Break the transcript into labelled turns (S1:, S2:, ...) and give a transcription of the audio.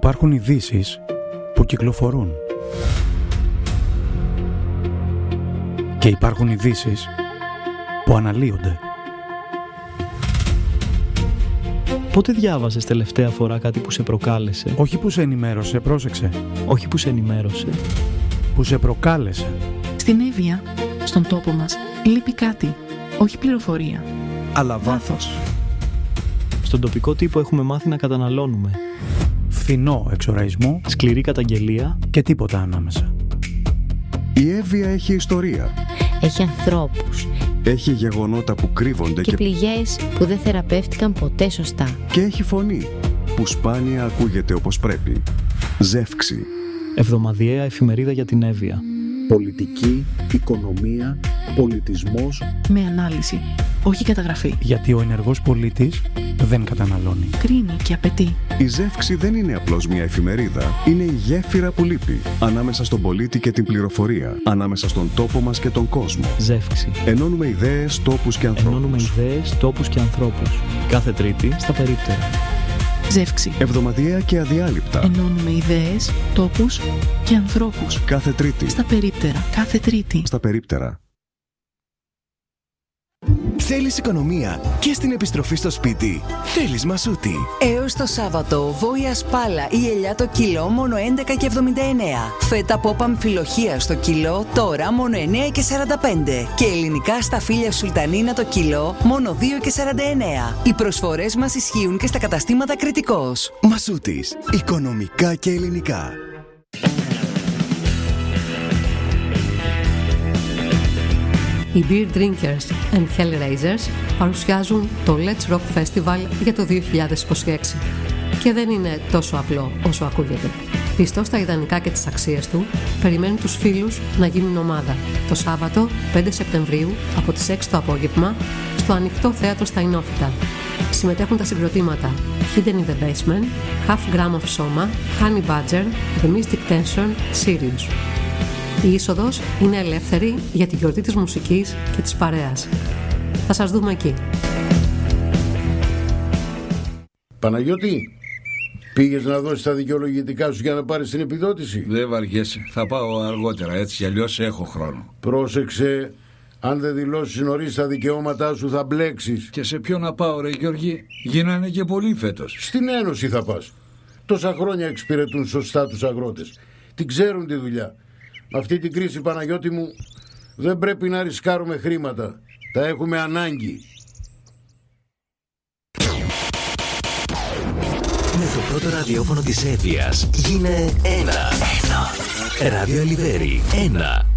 S1: Υπάρχουν ειδήσεις που κυκλοφορούν. Και υπάρχουν ειδήσεις που αναλύονται.
S2: Πότε διάβασες τελευταία φορά κάτι που σε προκάλεσε?
S1: Όχι που σε ενημέρωσε, πρόσεξε.
S2: Όχι που σε ενημέρωσε.
S1: Που σε προκάλεσε.
S3: Στην Εύβοια, στον τόπο μας, λείπει κάτι. Όχι πληροφορία.
S1: Αλλά βάθος.
S2: Στον τοπικό τύπο έχουμε μάθει να καταναλώνουμε.
S1: Φθηνό εξοραϊσμό.
S2: Σκληρή καταγγελία.
S1: Και τίποτα ανάμεσα.
S4: Η Εύβοια έχει ιστορία.
S5: Έχει ανθρώπους.
S4: Έχει γεγονότα που κρύβονται
S5: και πληγές που δεν θεραπεύτηκαν ποτέ σωστά.
S4: Και έχει φωνή που σπάνια ακούγεται όπως πρέπει. Ζεύξη.
S2: Εβδομαδιαία εφημερίδα για την Εύβοια.
S6: Πολιτική, οικονομία, πολιτισμός.
S3: Με ανάλυση, όχι καταγραφή.
S1: Γιατί ο ενεργός πολίτης δεν καταναλώνει.
S3: Κρίνει και απαιτεί.
S4: Η Ζεύξη δεν είναι απλώς μια εφημερίδα. Είναι η γέφυρα που λείπει. Ανάμεσα στον πολίτη και την πληροφορία. Ανάμεσα στον τόπο μας και τον κόσμο.
S2: Ζεύξη.
S4: Ενώνουμε ιδέες, τόπους και ανθρώπους.
S2: Ενώνουμε ιδέες, τόπους και ανθρώπους. Κάθε Τρίτη στα περίπτερα.
S3: Ζεύξη.
S4: Εβδομαδιαία και αδιάλειπτα.
S3: Ενώνουμε ιδέες, τόπους και ανθρώπους.
S4: Κάθε Τρίτη.
S3: Στα περίπτερα. Κάθε Τρίτη.
S4: Στα περίπτερα.
S7: Θέλεις οικονομία και στην επιστροφή στο σπίτι? Θέλεις Μασούτη.
S8: Έως το Σάββατο, βόηα σπάλα ή ελιά το κιλό μόνο 11,79. Φέτα πόπ αμφιλοχία στο κιλό τώρα μόνο 9,45. Και ελληνικά σταφύλια σουλτανίνα το κιλό μόνο 2,49. Οι προσφορές μας ισχύουν και στα καταστήματα Κρητικός.
S7: Μασούτης. Οικονομικά και ελληνικά.
S9: Οι Beer Drinkers and Hellraisers παρουσιάζουν το Let's Rock Festival για το 2026. Και δεν είναι τόσο απλό όσο ακούγεται. Πιστός στα ιδανικά και τις αξίες του, περιμένει τους φίλους να γίνουν ομάδα. Το Σάββατο, 5 Σεπτεμβρίου, από τις 6 το απόγευμα, στο ανοιχτό θέατρο στα Ινόφυτα. Συμμετέχουν τα συγκροτήματα Hidden in the Basement, Half Gram of Soma, Honey Badger, The Mystic Tension, Sirius. Η είσοδος είναι ελεύθερη για τη γιορτή της μουσικής και της παρέας. Θα σας δούμε εκεί.
S10: Παναγιώτη, πήγες να δώσεις τα δικαιολογητικά σου για να πάρεις την επιδότηση?
S11: Δεν βαριέσαι, θα πάω αργότερα, έτσι κι αλλιώς έχω χρόνο.
S10: Πρόσεξε, αν δεν δηλώσεις νωρίς τα δικαιώματά σου θα μπλέξεις.
S11: Και σε ποιο να πάω ρε Γιώργη, γίνανε και πολλοί φέτος.
S10: Στην Ένωση θα πας. Τόσα χρόνια εξυπηρετούν σωστά τους αγρότες. Την ξέρουν τη δουλειά. Με αυτή την κρίση, Παναγιώτη μου, δεν πρέπει να ρισκάρουμε χρήματα. Τα έχουμε ανάγκη.
S7: Με το πρώτο ραδιόφωνο της Εύβοιας γίνε ένα. Ράδιο Ελιβέρι 1.